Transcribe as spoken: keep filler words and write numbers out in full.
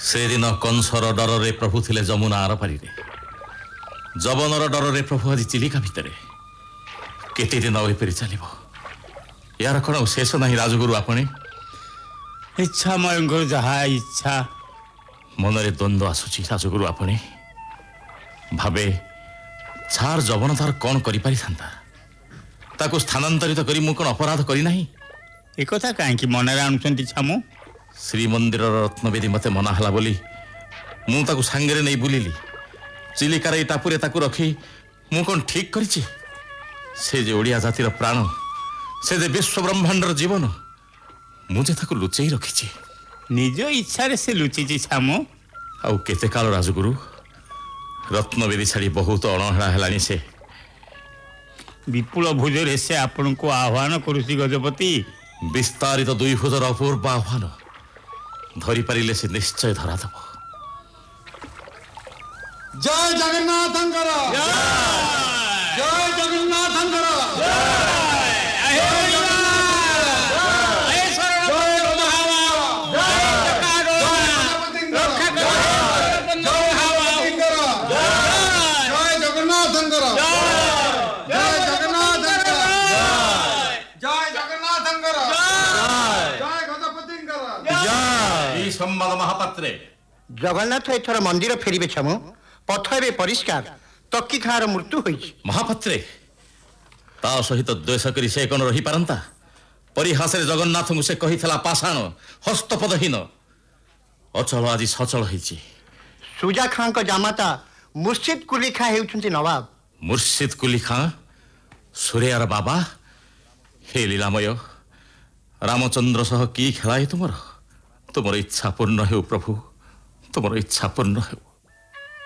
से दिन कंसर डर प्रभु थिले जमुना आर पारि जवनर डर प्रभु आज चिलिका भितर केते दिन एपरी चलो यार कौन शेष ना राजगुरु आपणे इच्छा मयंकर जहा इच्छा मनरे द्वंद्व आसुची राजगुरु आपणे भावे छार जवन तार कौन करि पारि थांता ताको स्थानांतरित करी मु कौन अपराध करी नाही ए कथा काहे मनरे आणुछंती छामु श्रीमंदिर रत्नवेदी मते मना हला बोली मु ताको सांगरे नहीं बुलिली चिलिकार ए टापुरे ताको रखी मु कौन ठीक करिछि से जे ओडिया जातिर प्राण से जे विश्व ब्रह्मांडर जीवन मुझे ताको लुचेई रखिछि निज इच्छा रे से लुचिछि छामु आउ केते काल राजगुरु रत्नवेदी छाड़ी बहुत अणहड़ा हेलानी से विपुल भुजरे से आपण को आह्वान करुछि गजपति विस्तारित दुई भुजर अपूर्व आह्वान धरी पारिले से निश्चय धरा दब जय जगन्नाथंकर जय जगन्नाथंकर संवाद महापात्रे जगन्नाथ एथर मंदिर फेरिबे छमु पथ एबे परिष्कार तक्की खार मृत्यु होई महापात्रे ता सहित द्वेष करी से कोन रही पारंता परिहास रे जगन्नाथ मु से कहिथला पाषाण हस्तपदहीन अचल आज सचल होईची सुजा खां को जामाता मुर्शिद कुली खां हेउछंती नवाब मुर्शिद कुली खां सूर्यार बाबा हे लीलामय रामचंद्र सह की खेलाए तुमर तुमर इच्छा पूर्ण हो प्रभु तुमर इच्छा पूर्ण हो।